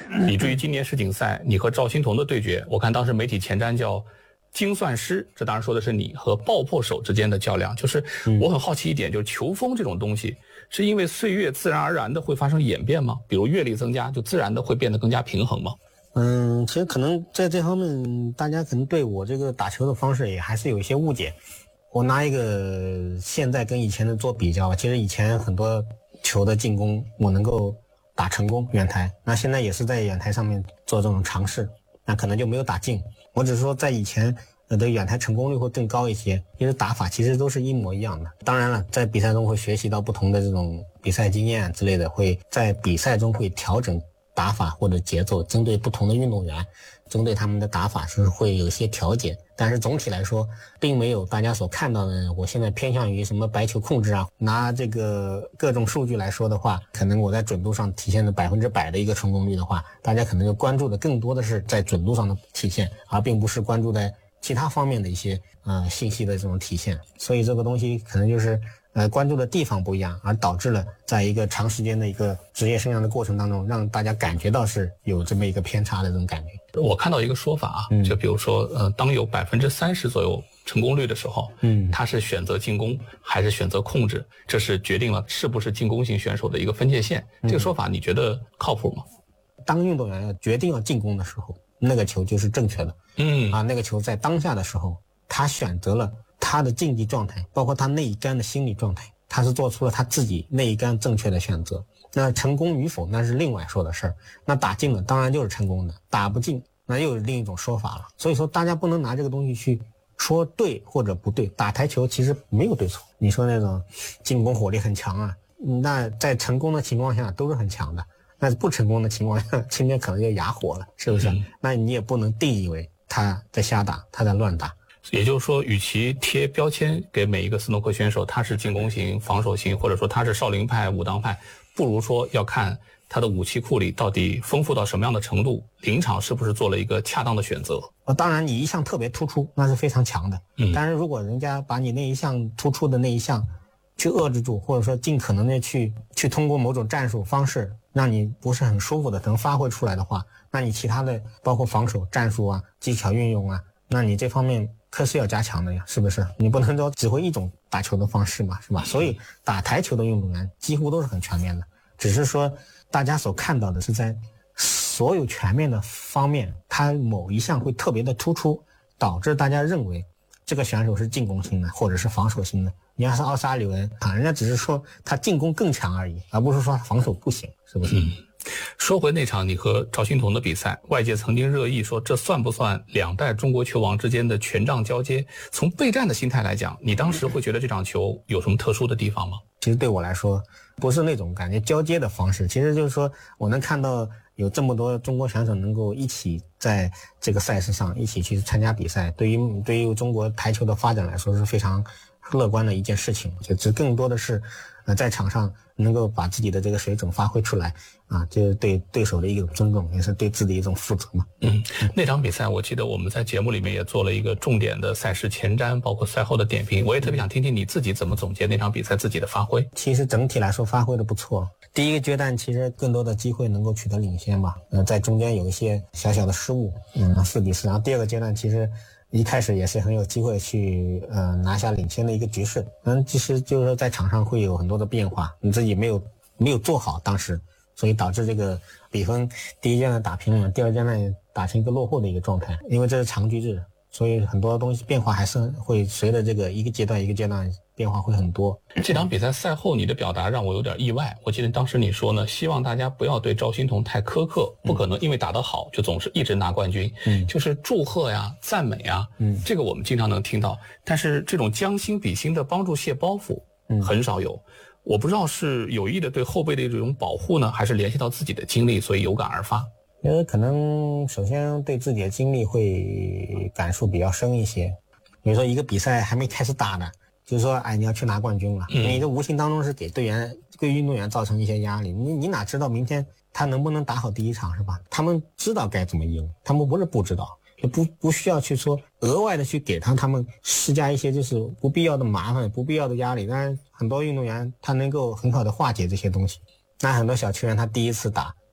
以至于今年世锦赛你和赵心童的对决，我看当时媒体前瞻叫精算师，这当然说的是你和爆破手之间的较量。就是我很好奇一点，就是球风这种东西是因为岁月自然而然的会发生演变吗？比如阅历增加就自然的会变得更加平衡吗？ 其实可能在这方面大家可能对我这个打球的方式也还是有一些误解。我拿一个现在跟以前的做比较吧，其实以前很多球的进攻我能够打成功远台，那现在也是在远台上面做这种尝试，那可能就没有打进。我只是说在以前的远台成功率会更高一些，因为打法其实都是一模一样的。当然了，在比赛中会学习到不同的这种比赛经验之类的，会在比赛中会调整打法或者节奏，针对不同的运动员，针对他们的打法是会有一些调节。但是总体来说并没有大家所看到的我现在偏向于什么白球控制啊。拿这个各种数据来说的话，可能我在准度上体现的100%的一个成功率的话，大家可能就关注的更多的是在准度上的体现，而并不是关注在其他方面的一些信息的这种体现。所以这个东西可能就是关注的地方不一样，而导致了在一个长时间的一个职业生涯的过程当中，让大家感觉到是有这么一个偏差的这种感觉。 我看到一个说法啊，就比如说当有30%左右成功率的时候，他是选择进攻还是选择控制，这是决定了是不是进攻型选手的一个分界线。这个说法你觉得靠谱吗？ 当运动员要决定要进攻的时候，那个球就是正确的。那个球在当下的时候，他选择了他的竞技状态，包括他那一杆的心理状态，他是做出了他自己那一杆正确的选择。那成功与否那是另外说的事儿。那打进了当然就是成功的，打不进那又是另一种说法了。所以说大家不能拿这个东西去说对或者不对，打台球其实没有对错。你说那种进攻火力很强啊，那在成功的情况下都是很强的，那不成功的情况下今天可能就哑火了，是不是？那你也不能定义为他在瞎打，他在乱打。 也就是说，与其贴标签给每一个斯诺克选手他是进攻型、防守型，或者说他是少林派、武当派，不如说要看他的武器库里到底丰富到什么样的程度，临场是不是做了一个恰当的选择。 当然你一项特别突出那是非常强的，但是如果人家把你那一项突出的那一项去遏制住，或者说尽可能的去通过某种战术方式让你不是很舒服的能发挥出来的话，那你其他的包括防守战术啊、技巧运用啊，那你这方面可是要加强的呀，是不是？你不能说只会一种打球的方式嘛，是吧？所以打台球的运动员几乎都是很全面的，只是说大家所看到的是在所有全面的方面，他某一项会特别的突出，导致大家认为这个选手是进攻型的或者是防守型的。你要是奥沙里文人家只是说他进攻更强而已，而不是说防守不行，是不是？ 说回那场你和赵心童的比赛，外界曾经热议说这算不算两代中国球王之间的权杖交接？从备战的心态来讲，你当时会觉得这场球有什么特殊的地方吗？ 其实对我来说不是那种感觉交接的方式，其实就是说我能看到有这么多中国选手能够一起在这个赛事上一起去参加比赛，对于中国台球的发展来说是非常乐观的一件事情。就更多的是在场上能够把自己的这个水准发挥出来啊，这是对对手的一种尊重，也是对自己的一种负责嘛。 那场比赛我记得我们在节目里面也做了一个重点的赛事前瞻，包括赛后的点评，我也特别想听听你自己怎么总结那场比赛自己的发挥。 其实整体来说发挥的不错，第一个阶段其实更多的机会能够取得领先吧，在中间有一些小小的失误，4-4。然后第二个阶段其实一开始也是很有机会去拿下领先的一个局势，其实就是说在场上会有很多的变化，你自己没有做好当时，所以导致这个比分第一阶段打平了，第二阶段打成一个落后的一个状态。因为这是长局制，所以很多东西变化还是会随着这个一个阶段一个阶段变化会很多。 这场比赛赛后你的表达让我有点意外，我记得当时你说呢，希望大家不要对赵心童太苛刻，不可能因为打得好就总是一直拿冠军，就是祝贺呀、赞美啊，这个我们经常能听到，但是这种将心比心的帮助卸包袱很少有。我不知道是有意的对后辈的这种保护呢，还是联系到自己的经历所以有感而发。 因为可能首先对自己的经历会感触比较深一些，比如说一个比赛还没开始打呢，就是说你要去拿冠军了，你这无形当中是给运动员造成一些压力，你哪知道明天他能不能打好第一场，是吧？他们知道该怎么赢，他们不是不知道，不需要去说额外的去给他们施加一些就是不必要的麻烦、不必要的压力。当然很多运动员他能够很好的化解这些东西，那很多小球员他第一次打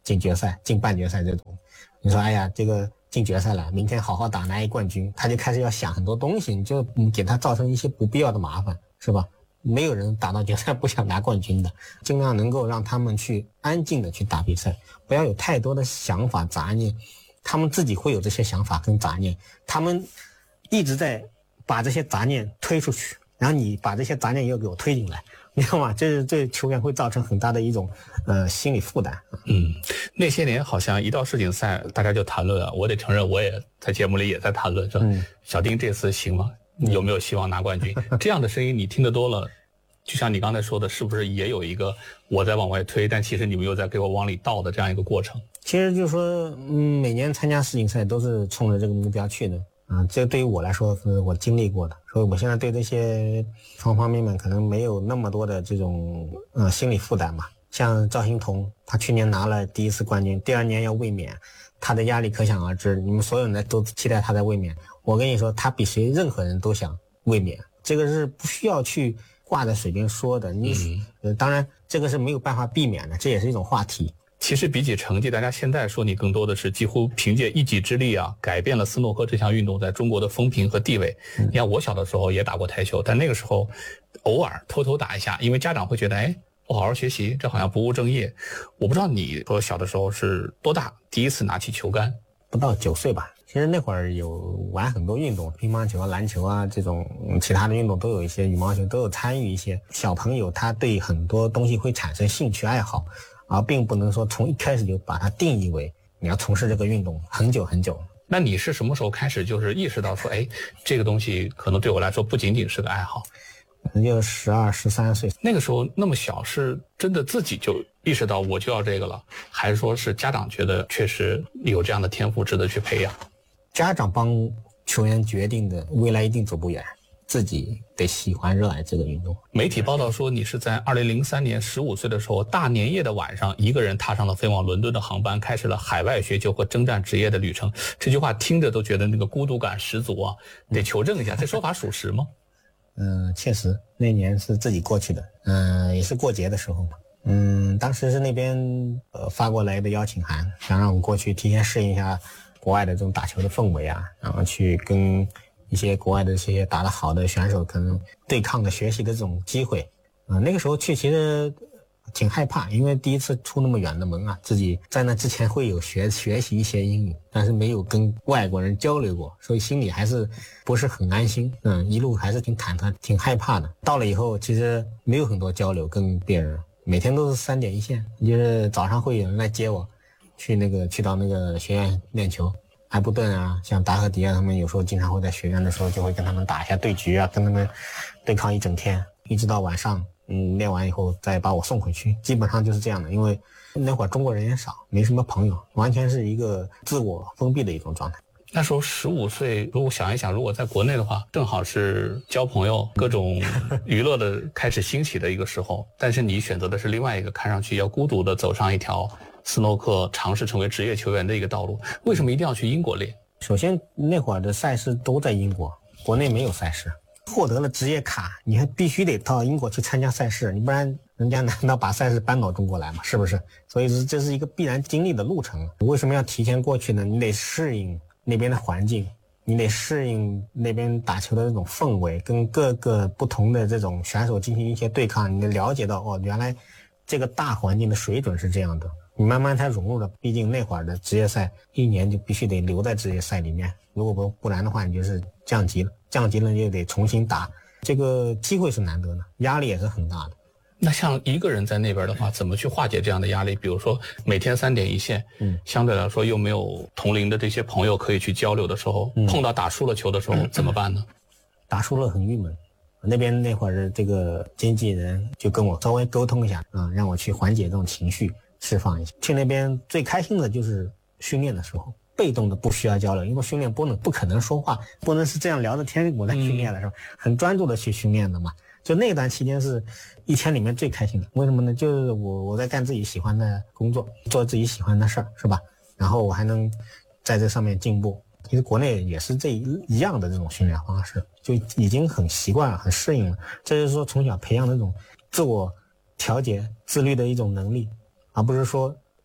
进决赛、进半决赛这种。你说哎呀，这个进决赛了，明天好好打拿一冠军，他就开始要想很多东西，你就给他造成一些不必要的麻烦，是吧？没有人打到决赛不想拿冠军的，尽量能够让他们去安静的去打比赛，不要有太多的想法杂念，他们自己会有这些想法跟杂念，他们一直在把这些杂念推出去，然后你把这些杂念又给我推进来，你知道吗？这对球员会造成很大的一种心理负担。 那些年好像一到世锦赛大家就谈论啊，我得承认我也在节目里也在谈论说，小丁这次行吗？有没有希望拿冠军？这样的声音你听得多了，就像你刚才说的，是不是也有一个我在往外推，但其实你们又在给我往里倒的这样一个过程？ 其实就是说，每年参加世锦赛都是冲着这个目标去的啊。这对于我来说是我经历过的，所以我现在对这些方方面面可能没有那么多的这种心理负担吧。像赵心童，他去年拿了第1次冠军，第2年要卫冕，他的压力可想而知。你们所有人都期待他在卫冕，我跟你说，他比任何人都想卫冕，这个是不需要去挂在水边说的。当然这个是没有办法避免的，这也是一种话题。 其实比起成绩，大家现在说你更多的是几乎凭借一己之力啊，改变了斯诺克这项运动在中国的风评和地位。你看我小的时候也打过台球，但那个时候偶尔偷偷打一下，因为家长会觉得不好好学习，这好像不务正业。我不知道你说小的时候是多大第一次拿起球杆？ 不到9岁吧。其实那会儿有玩很多运动，乒乓球啊、篮球啊这种其他的运动都有一些，羽毛球都有参与一些。小朋友他对很多东西会产生兴趣爱好，而并不能说从一开始就把它定义为你要从事这个运动很久很久。 那你是什么时候开始就是意识到说，这个东西可能对我来说不仅仅是个爱好？ 可能就12、13岁。 那个时候那么小，是真的自己就意识到我就要这个了，还是说是家长觉得确实有这样的天赋值得去培养？ 家长帮球员决定的未来一定走不远，自己得喜欢热爱这个运动。 媒体报道说你是在2003年15岁的时候，大年夜的晚上，一个人踏上了飞往伦敦的航班，开始了海外学球和征战职业的旅程。这句话听着都觉得那个孤独感十足啊，得求证一下，这说法属实吗？ 确实那年是自己过去的，也是过节的时候嘛。当时是那边发过来的邀请函，想让我过去提前适应一下国外的这种打球的氛围啊，然后去跟一些国外的这些打得好的选手可能对抗的学习的这种机会。那个时候去其实挺害怕，因为第一次出那么远的门啊，自己在那之前会有学习一些英语，但是没有跟外国人交流过，所以心里还是不是很安心。一路还是挺忐忑挺害怕的。到了以后其实没有很多交流，跟别人每天都是3点一线，就是早上会有人来接我去到那个学院练球。埃布顿啊，像达赫迪啊，他们有时候经常会在学院的时候就会跟他们打一下对局啊，跟他们对抗一整天，一直到晚上练完以后再把我送回去，基本上就是这样的。因为那会儿中国人也少，没什么朋友，完全是一个自我封闭的一种状态。 那时候15岁，如果想一想，如果在国内的话，正好是交朋友、各种娱乐的开始兴起的一个时候。但是你选择的是另外一个看上去要孤独的走上一条斯诺克尝试成为职业球员的一个道路。为什么一定要去英国练？ 首先那会儿的赛事都在英国，国内没有赛事。获得了职业卡，你还必须得到英国去参加赛事，你不然人家难道把赛事搬到中国来吗？是不是？所以这是一个必然经历的路程。为什么要提前过去呢？你得适应那边的环境，你得适应那边打球的那种氛围，跟各个不同的这种选手进行一些对抗，你得了解到原来这个大环境的水准是这样的，你慢慢才融入了。毕竟那会儿的职业赛1年就必须得留在职业赛里面，如果不然的话你就是降级了就得重新打，这个机会是难得的，压力也是很大的。 那像一个人在那边的话，怎么去化解这样的压力？比如说每天3点一线，相对来说又没有同龄的这些朋友可以去交流的时候，碰到打输了球的时候怎么办呢？ 打输了很郁闷，那边那会儿的这个经纪人就跟我稍微沟通一下让我去缓解这种情绪，释放一下。去那边最开心的就是训练的时候，被动的不需要交流，因为训练不可能说话，不能是这样聊着天我在训练的时候，很专注的去训练的嘛。就那段期间是一天里面最开心的。为什么呢？就是我在干自己喜欢的工作，做自己喜欢的事儿，是吧？然后我还能在这上面进步。其实国内也是这一样的这种训练方式，就已经很习惯了，很适应了。这就是说从小培养那种自我调节、自律的一种能力，而不是说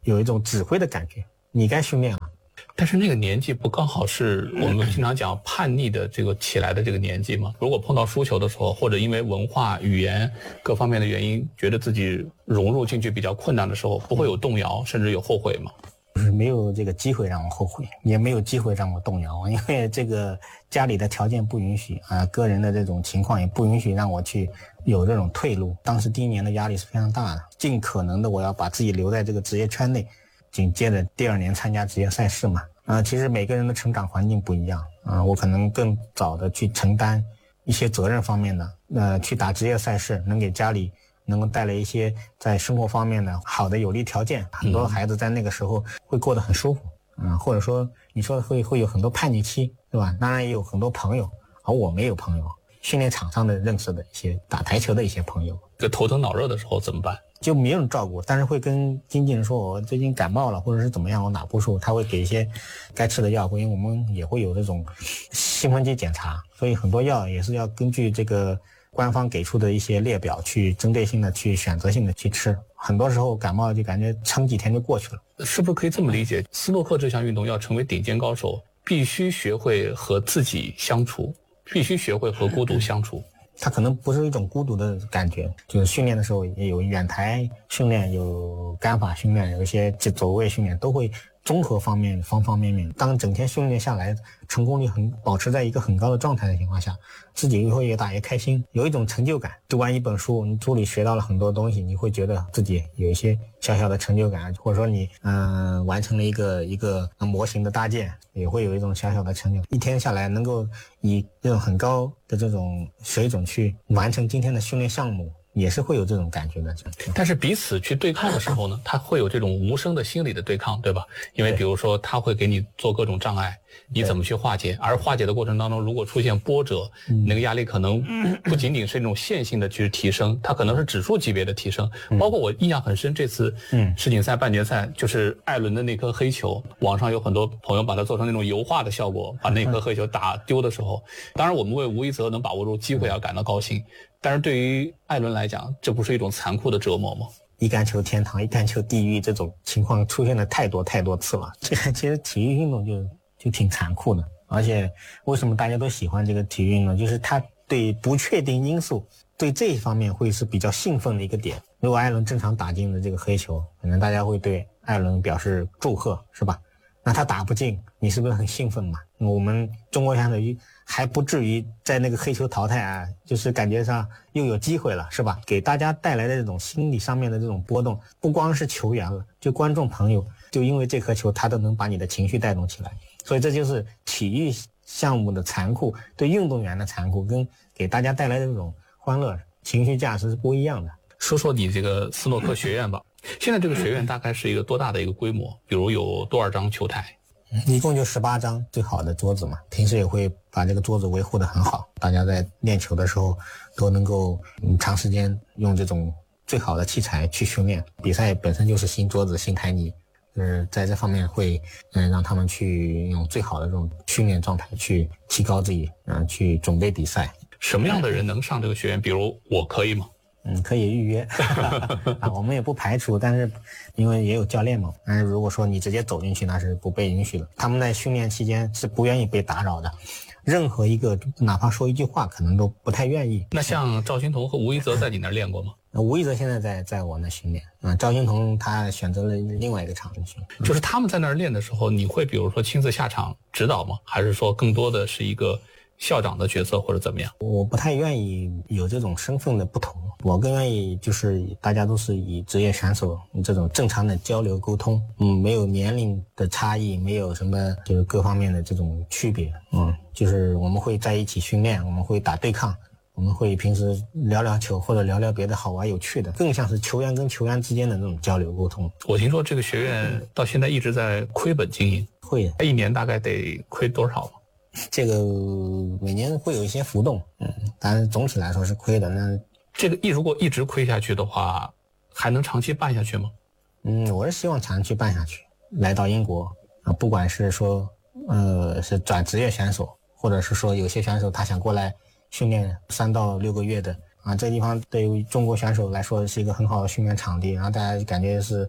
有一种指挥的感觉，你该训练了。 但是那个年纪不刚好是我们经常讲叛逆的这个起来的这个年纪吗？如果碰到输球的时候，或者因为文化、语言各方面的原因，觉得自己融入进去比较困难的时候，不会有动摇，甚至有后悔吗？ 就是没有这个机会让我后悔，也没有机会让我动摇，因为这个家里的条件不允许啊，个人的这种情况也不允许让我去有这种退路。当时第一年的压力是非常大的，尽可能的我要把自己留在这个职业圈内，紧接着第2年参加职业赛事嘛。其实每个人的成长环境不一样我可能更早的去承担一些责任方面的，去打职业赛事，能给家里能够带来一些在生活方面的好的有利条件。很多孩子在那个时候会过得很舒服或者说你说会有很多叛逆期，对吧？当然也有很多朋友，而我没有朋友。训练场上的认识的一些打台球的一些朋友， 这头疼脑热的时候怎么办？ 就没人照顾，但是会跟经纪人说我最近感冒了，或者是怎么样，我哪不舒服，他会给一些该吃的药，因为我们也会有这种兴奋剂检查，所以很多药也是要根据这个官方给出的一些列表去针对性的去选择性的去吃。很多时候感冒就感觉撑几天就过去了。 是不是可以这么理解，斯诺克这项运动要成为顶尖高手，必须学会和自己相处，必须学会和孤独相处？ 它可能不是一种孤独的感觉，就是训练的时候也有远台训练，有杆法训练，有一些走位训练，都会综合方面方方面面。当整天训练下来，成功率保持在一个很高的状态的情况下，自己会越打越开心，有一种成就感。读完一本书，你书里学到了很多东西，你会觉得自己有一些小小的成就感，或者说你完成了一个模型的搭建，也会有一种小小的成就。一天下来能够以这种很高的这种水准去完成今天的训练项目，也是会有这种感觉的。 但是彼此去对抗的时候呢，他会有这种无声的心理的对抗，对吧？因为比如说他会给你做各种障碍，你怎么去化解？而化解的过程当中，如果出现波折，那个压力可能不仅仅是那种线性的去提升，它可能是指数级别的提升。包括我印象很深，这次世锦赛半决赛就是艾伦的那颗黑球，网上有很多朋友把它做成那种油画的效果，把那颗黑球打丢的时候，当然我们为吴一泽能把握住机会而感到高兴。但是对于艾伦来讲，这不是一种残酷的折磨吗？ 一杆球天堂，一杆球地狱，这种情况出现了太多次了。这个其实体育运动就挺残酷的，而且为什么大家都喜欢这个体育运动，就是它对不确定因素，对这一方面会是比较兴奋的一个点。如果艾伦正常打进了这个黑球，可能大家会对艾伦表示祝贺，是吧？那他打不进，你是不是很兴奋嘛？我们中国选手还不至于在那个黑球淘汰就是感觉上又有机会了，是吧？给大家带来的这种心理上面的这种波动，不光是球员了，就观众朋友，就因为这颗球，他都能把你的情绪带动起来。所以这就是体育项目的残酷，对运动员的残酷，跟给大家带来的这种欢乐情绪价值是不一样的。 说说你这个斯诺克学院吧。现在这个学院大概是一个多大的一个规模？比如有多少张球台？ 一共就18张最好的桌子嘛，平时也会把这个桌子维护得很好，大家在练球的时候都能够长时间用这种最好的器材去训练。比赛本身就是新桌子新台泥，在这方面会让他们去用最好的这种训练状态去提高自己，去准备比赛。 什么样的人能上这个学院？比如我可以吗？ 可以预约我们也不排除，但是因为也有教练嘛，但是如果说你直接走进去，那是不被允许的。他们在训练期间是不愿意被打扰的，任何一个哪怕说一句话可能都不太愿意。 那像赵心童和吴一泽在你那儿练过吗？ 吴一泽现在在我那训练赵心童他选择了另外一个场地训练。 就是他们在那儿练的时候，你会比如说亲自下场指导吗？还是说更多的是一个校长的角色或者怎么样？ 我不太愿意有这种身份的不同，我更愿意就是大家都是以职业选手这种正常的交流沟通，没有年龄的差异，没有什么就是各方面的这种区别，就是我们会在一起训练，我们会打对抗，我们会平时聊聊球或者聊聊别的好玩有趣的，更像是球员跟球员之间的这种交流沟通。 我听说这个学院到现在一直在亏本经营， 会一年大概得亏多少吗？ 这个每年会有一些浮动，但是总体来说是亏的。那这个如果一直亏下去的话，还能长期办下去吗？ 我是希望长期办下去。来到英国不管是说是转职业选手，或者是说有些选手他想过来训练3到6个月的这个地方对于中国选手来说是一个很好的训练场地，然后大家感觉是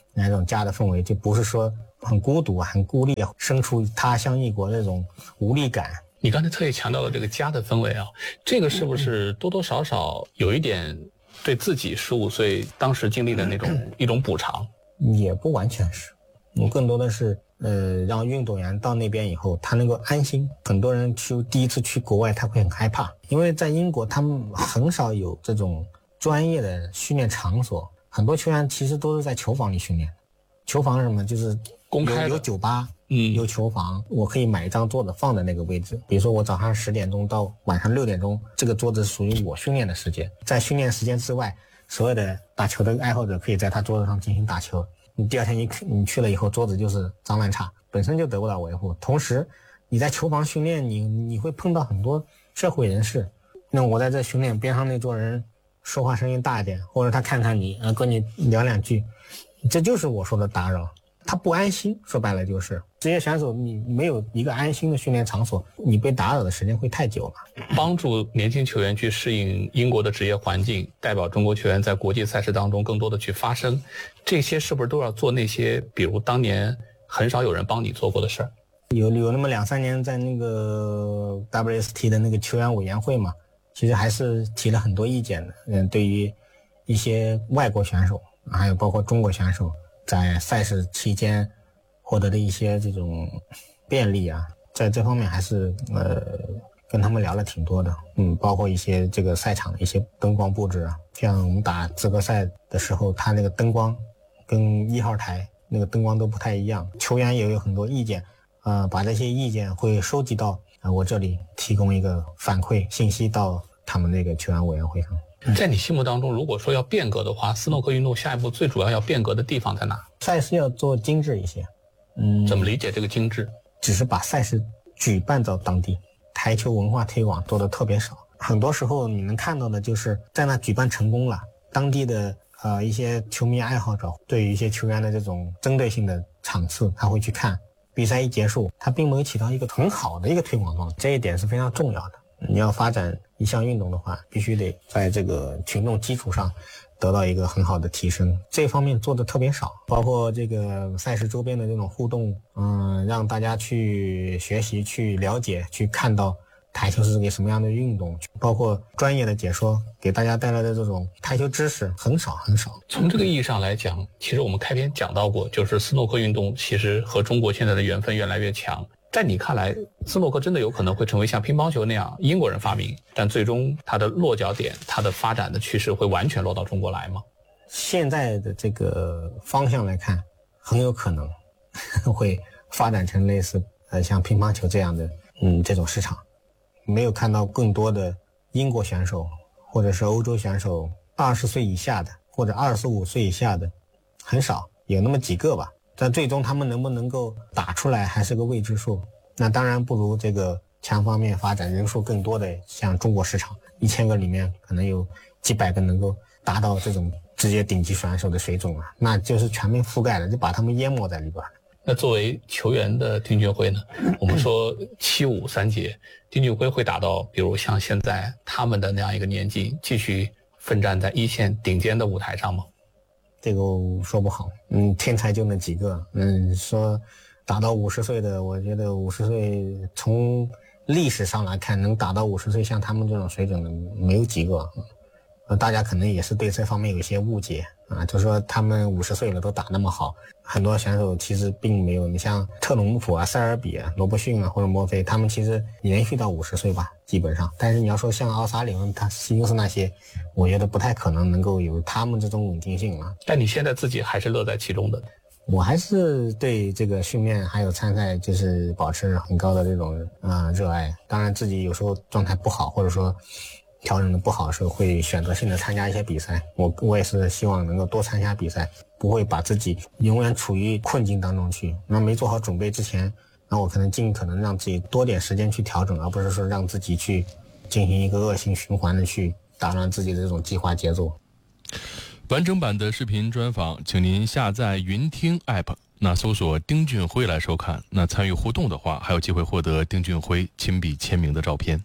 那种家的氛围，就不是说很孤独很孤立，身处他乡异国这种无力感。 你刚才特意强调了这个家的氛围啊，这个是不是多多少少有一点对自己15岁当时经历的那种一种补偿？ 也不完全是，我更多的是让运动员到那边以后他能够安心。很多人第一次去国外他会很害怕，因为在英国他们很少有这种专业的训练场所，很多球员其实都是在球房里训练。球房是什么？就是公开的有酒吧，有球房，我可以买一张桌子放在那个位置。比如说我早上10点钟到晚上6点钟，这个桌子属于我训练的时间。在训练时间之外，所有的打球的爱好者可以在他桌子上进行打球。你第二天你去了以后，桌子就是脏乱差，本身就得不到维护。同时你在球房训练，你会碰到很多社会人士。那我在这训练，边上那桌人说话声音大一点，或者他看看你跟你聊两句，这就是我说的打扰。他不安心，说白了就是职业选手，你没有一个安心的训练场所，你被打扰的时间会太久了。 帮助年轻球员去适应英国的职业环境，代表中国球员在国际赛事当中更多的去发声，这些是不是都要做那些比如当年很少有人帮你做过的事儿？ 有那么2-3年在那个 WST 的那个球员委员会嘛，其实还是提了很多意见的。对于一些外国选手，还有包括中国选手在赛事期间获得的一些这种便利啊，在这方面还是跟他们聊了挺多的。包括一些这个赛场的一些灯光布置啊，像我们打资格赛的时候，他那个灯光跟1号台那个灯光都不太一样，球员也有很多意见，把这些意见会收集到我这里，提供一个反馈信息到他们那个球员委员会上。 在你心目当中，如果说要变革的话，斯诺克运动下一步最主要变革的地方在哪？ 赛事要做精致一些。 怎么理解这个精致？ 只是把赛事举办到当地，台球文化推广做得特别少。很多时候你能看到的就是在那举办成功了，当地的一些球迷爱好者对于一些球员的这种针对性的场次他会去看，比赛一结束他并没有起到一个很好的一个推广作用，这一点是非常重要的。你要发展一项运动的话，必须得在这个群众基础上得到一个很好的提升，这方面做的特别少。包括这个赛事周边的这种互动，让大家去学习、去了解、去看到台球是个什么样的运动，包括专业的解说给大家带来的这种台球知识很少很少。 从这个意义上来讲，其实我们开篇讲到过，就是斯诺克运动其实和中国现在的缘分越来越强。在你看来，斯诺克真的有可能会成为像乒乓球那样英国人发明，但最终它的落脚点、它的发展的趋势会完全落到中国来吗？ 现在的这个方向来看，很有可能会发展成类似像乒乓球这样的这种市场。没有看到更多的英国选手或者是欧洲选手20岁以下的或者25岁以下的很少，有那么几个吧。但最终他们能不能够打出来还是个未知数。那当然不如这个强方面发展人数更多的像中国市场，1000个里面可能有几百个能够达到这种直接顶级选手的水准了，那就是全面覆盖了，就把他们淹没在里边。 那作为球员的丁俊晖呢，我们说75、3节，丁俊晖会打到比如像现在他们的那样一个年纪，继续奋战在一线顶尖的舞台上吗？ 这个我说不好，天才就那几个，说打到50岁的，我觉得50岁从历史上来看，能打到50岁像他们这种水准的没有几个。大家可能也是对这方面有一些误解就说他们50岁了都打那么好，很多选手其实并没有。你像特鲁姆普啊、塞尔比啊、罗伯逊啊或者墨菲，他们其实连续到50岁吧，基本上。但是你要说像奥沙里文、他西牛斯那些，我觉得不太可能能够有他们这种稳定性了。 但你现在自己还是乐在其中的？ 我还是对这个训练还有参赛就是保持很高的这种热爱。当然自己有时候状态不好，或者说调整的不好的时候，会选择性的参加一些比赛。我也是希望能够多参加比赛，不会把自己永远处于困境当中去。那没做好准备之前，那我可能尽可能让自己多点时间去调整，而不是说让自己去进行一个恶性循环的去打乱自己的这种计划节奏。 完整版的视频专访，请您下载云听 App， 那搜索丁俊晖来收看。那参与互动的话，还有机会获得丁俊晖亲笔签名的照片。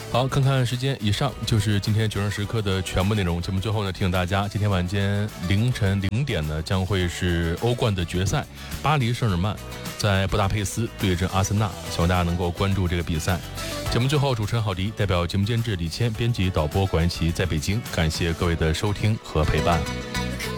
好，看看时间，以上就是今天9人时刻的全部内容。节目最后呢，提醒大家，今天晚间凌晨0点呢，将会是欧冠的决赛，巴黎圣日耳曼在布达佩斯对阵阿森纳，希望大家能够关注这个比赛。节目最后，主持人郝迪代表节目监制李谦，编辑导播管一奇在北京，感谢各位的收听和陪伴。